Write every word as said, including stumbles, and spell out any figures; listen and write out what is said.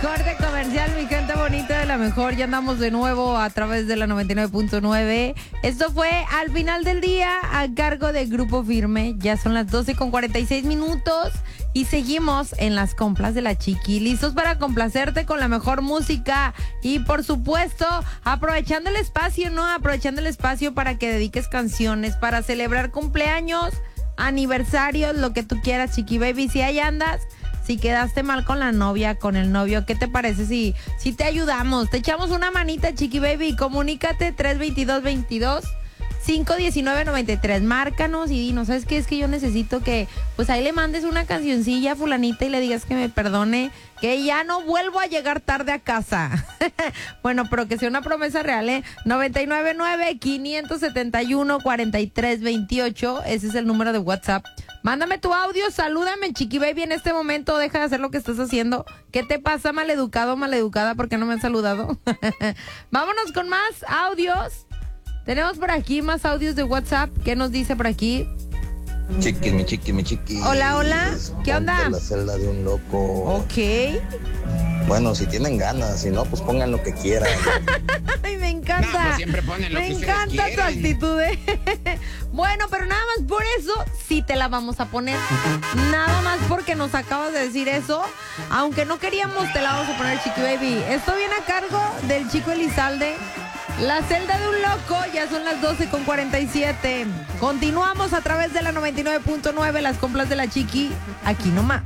Corte comercial, mi gente bonita de la mejor. Ya andamos de nuevo a través de la noventa y nueve punto nueve. Esto fue Al Final del Día a cargo de Grupo Firme. Ya son las doce con cuarenta y seis minutos y seguimos en las compras de la Chiqui. Listos para complacerte con la mejor música y, por supuesto, aprovechando el espacio, ¿no? Aprovechando el espacio para que dediques canciones, para celebrar cumpleaños, aniversarios, lo que tú quieras, Chiqui Baby. Si ahí andas, si quedaste mal con la novia, con el novio, ¿qué te parece si, si te ayudamos? Te echamos una manita, Chiqui Baby. Comunícate tres veintidós veintidós cinco diecinueve noventa y tres. Márcanos y dinos, ¿sabes qué? Es que yo necesito que, pues ahí le mandes una cancioncilla a fulanita y le digas que me perdone, que ya no vuelvo a llegar tarde a casa. Bueno, pero que sea una promesa real, ¿eh? noventa y nueve nueve, quinientos setenta y uno, cuarenta y tres veintiocho. Ese es el número de WhatsApp. Mándame tu audio, salúdame, Chiqui Baby, en este momento. Deja de hacer lo que estás haciendo. ¿Qué te pasa, maleducado, maleducada? ¿Por qué no me has saludado? Vámonos con más audios. Tenemos por aquí más audios de WhatsApp. ¿Qué nos dice por aquí? Chiqui, mi chiqui, mi chiqui. Hola, hola. ¿Qué onda? La celda de un loco. Ok. Bueno, si tienen ganas, si no, pues pongan lo que quieran. Ay, me encanta. No, pues siempre ponen lo me que ustedes encanta tu quieran. actitud. ¿eh? Bueno, pero nada más por eso sí te la vamos a poner. Nada más porque nos acabas de decir eso. Aunque no queríamos, te la vamos a poner, Chiqui Baby. Esto viene a cargo del Chico Elizalde. La celda de un loco. Ya son las doce con cuarenta y siete. Continuamos a través de la noventa y nueve punto nueve. Las compras de la Chiqui. Aquí nomás.